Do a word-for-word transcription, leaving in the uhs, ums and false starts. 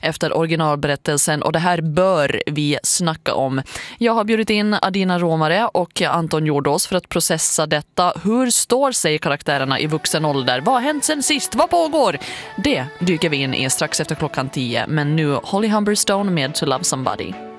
efter originalberättelsen och det här bör vi snacka om. Jag har bjudit in Adina Romare och Anton Jordås för att processa detta. Hur står sig karaktärerna i vuxen ålder? Vad har hänt sen sist? Vad pågår? Det dyker vi in i strax efter klockan tio. Men nu Holly Humberstone med To Love Somebody.